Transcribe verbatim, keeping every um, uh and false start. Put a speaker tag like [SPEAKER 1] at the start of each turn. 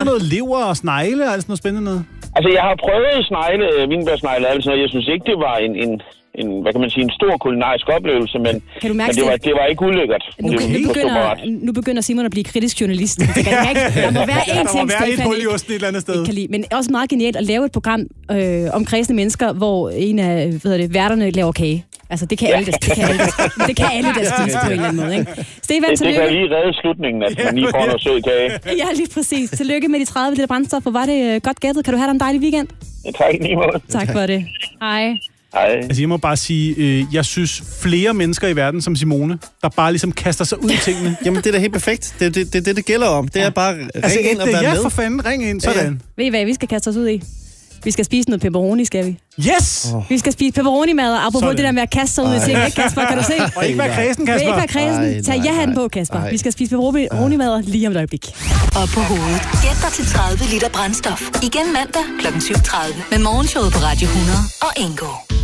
[SPEAKER 1] noget lever og snegle og alt sådan noget spændende noget?
[SPEAKER 2] Altså, jeg har prøvet snegle, vinbærsnegle og alt sådan noget. Jeg synes ikke, det var en, en, en, hvad kan man sige, en stor kulinarisk oplevelse, men,
[SPEAKER 3] kan du mærke,
[SPEAKER 2] men det, var, det var ikke ulækkert.
[SPEAKER 3] Nu,
[SPEAKER 2] det,
[SPEAKER 3] nu, begynder, nu begynder Simon at blive kritisk journalist. Det kan ikke. Der må være én ting,
[SPEAKER 1] der må være et hul i osten et eller andet sted.
[SPEAKER 3] Kan lide. Men også meget genialt at lave et program øh, om kredsende mennesker, hvor en af hvad hedder det, værterne laver kage. Altså, det kan alle, det kan alle, det kan alle der spise på en eller anden måde, ikke? Stefan,
[SPEAKER 2] det, det kan lige redde slutningen, at man lige får noget sød kage.
[SPEAKER 3] Ja, lige præcis. Tillykke med de tredive liter brændstof, og var det godt gættet. Kan du have dig en dejlig weekend?
[SPEAKER 2] Ja, tak lige måde.
[SPEAKER 3] Tak for det. Hej.
[SPEAKER 2] Hej.
[SPEAKER 1] Altså, jeg må bare sige, øh, jeg synes flere mennesker i verden som Simone, der bare ligesom kaster sig ud i tingene.
[SPEAKER 4] Jamen, det er da helt perfekt. Det er det, det, det, det gælder om. Det er bare ring
[SPEAKER 1] altså,
[SPEAKER 4] ind og være
[SPEAKER 1] ja,
[SPEAKER 4] med.
[SPEAKER 1] for fanden, ring ind, sådan. Ja.
[SPEAKER 3] Ved I hvad, vi skal kaste os ud i? Vi skal spise noget pepperoni, skal vi?
[SPEAKER 1] Yes!
[SPEAKER 3] Oh. Vi skal spise pepperoni-mad, og apropos sådan. Det der med at kaste sig ud i ting, ikke Kasper? Kan du se?
[SPEAKER 1] Og ikke være kredsen, Kasper.
[SPEAKER 3] Ikke være kredsen. Tag ja-hatten på, Kasper. Ej. Vi skal spise pepperoni-mad lige om et øjeblik.
[SPEAKER 5] Op på hovedet. Gæt dig til tredive liter brændstof. Igen mandag klokken syv tredive med Morgenshowet på Radio hundrede og Ingo.